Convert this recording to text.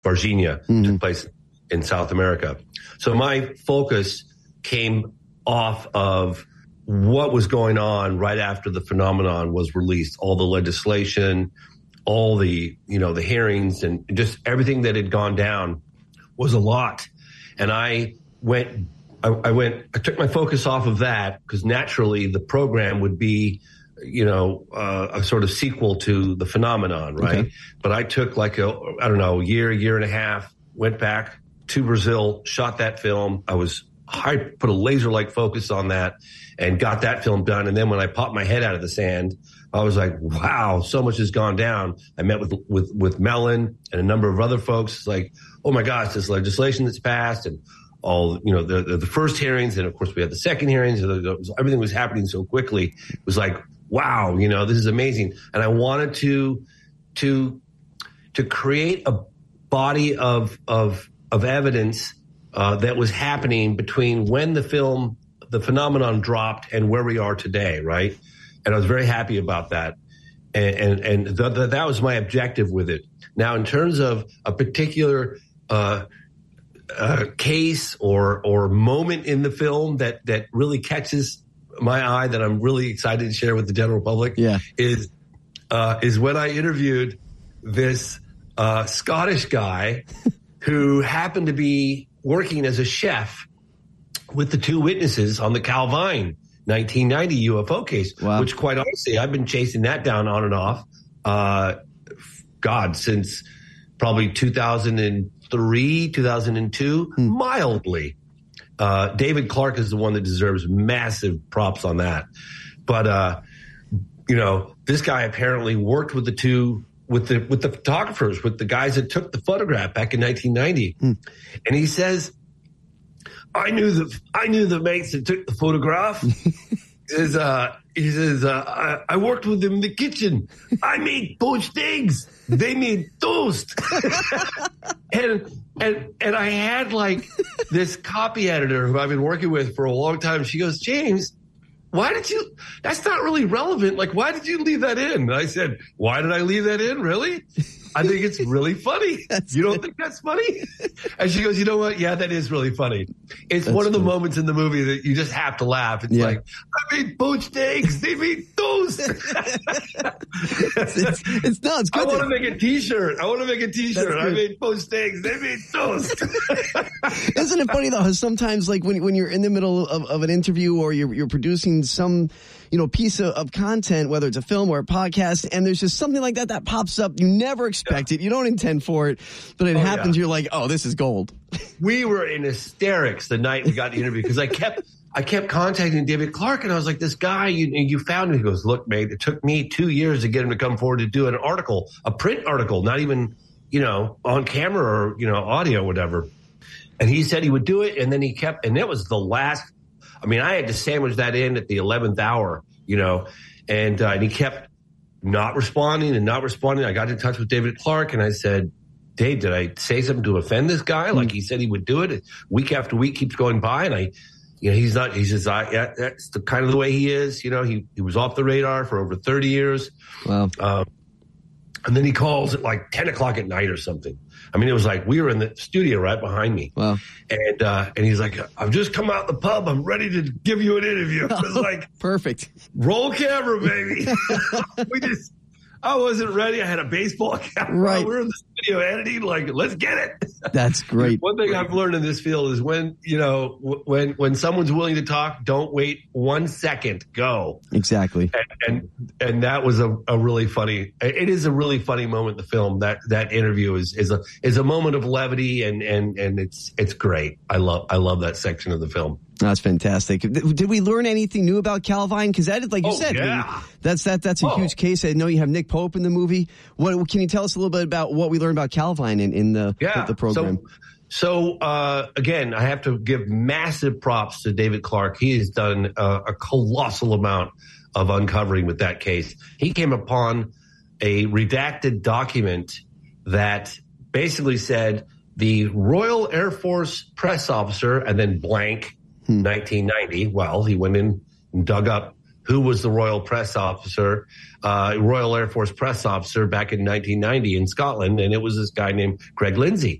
Varginha, took place in South America. So my focus came off of what was going on right after the phenomenon was released, all the legislation, all the, the hearings, and just everything that had gone down was a lot. And I took my focus off of that because naturally the program would be, a sort of sequel to the phenomenon, right? Okay. But I took like a year and a half, went back to Brazil, shot that film. I put a laser-like focus on that and got that film done. And then when I popped my head out of the sand, I was like, wow, so much has gone down. I met with Mellon and a number of other folks. It's like, oh my gosh, this legislation that's passed and all, the first hearings. And of course we had the second hearings. Everything was happening so quickly. It was like, wow, this is amazing. And I wanted to create a body of evidence that was happening between when the phenomenon dropped and where we are today, right? And I was very happy about that. And that was my objective with it. Now, in terms of a particular case or moment in the film that really catches my eye that I'm really excited to share with the general public is when I interviewed this Scottish guy who happened to be working as a chef with the two witnesses on the Calvine 1990 UFO case, which quite honestly, I've been chasing that down on and off, since probably 2003, 2002, mildly. David Clark is the one that deserves massive props on that. But, this guy apparently worked with with the photographers, with the guys that took the photograph back in 1990. And he says, I knew the mates that took the photograph. He says, I worked with them in the kitchen. I made poached eggs. They made toast. and I had like this copy editor who I've been working with for a long time. She goes, James, that's not really relevant. Like, why did you leave that in? And I said, why did I leave that in? Really? I think it's really funny. You don't think that's funny? And she goes, you know what? Yeah, that is really funny. It's one of the moments in the movie that you just have to laugh. It's like, I made poached eggs. They made toast. It's good. I want to make a t-shirt. I made poached eggs. They made toast. Isn't it funny though, how sometimes like when you're in the middle of an interview or you're producing some, piece of content, whether it's a film or a podcast, and there's just something like that pops up. You never expect it. You don't intend for it, but it happens. You're like, oh, this is gold. We were in hysterics the night we got the interview because I kept contacting David Clark, and I was like, this guy, you found me. He goes, look, mate, it took me 2 years to get him to come forward to do an article, a print article, not even, on camera or, audio, whatever. And he said he would do it, and then and it was the last. I mean, I had to sandwich that in at the 11th hour, and he kept not responding. I got in touch with David Clark, and I said, Dave, did I say something to offend this guy? Like he said he would do it. Week after week keeps going by, and he's not. He says, that's the kind of the way he is. He was off the radar for over 30 years. Wow. And then he calls at like 10 o'clock at night or something. I mean, it was like we were in the studio right behind me. Wow. And he's like, I've just come out the pub. I'm ready to give you an interview. I was like, perfect. Roll camera, baby. I wasn't ready. I had a baseball cap. Right. We were in the studio editing. Like, let's get it. That's great. One thing I've learned in this field is when someone's willing to talk, don't wait 1 second. Go. Exactly. And that was a really funny. It is a really funny moment in the film. That interview is a moment of levity and it's great. I love that section of the film. That's fantastic. Did we learn anything new about Calvine? Because that is, like you said, that's a huge case. I know you have Nick Pope in the movie. What can you tell us a little bit about what we learned about Calvine in the program? So again, I have to give massive props to David Clark. He has done a colossal amount of uncovering with that case. He came upon a redacted document that basically said the Royal Air Force press officer and then blank 1990. Well, he went in and dug up who was the Royal Press Officer, Royal Air Force Press Officer back in 1990 in Scotland. And it was this guy named Greg Lindsay.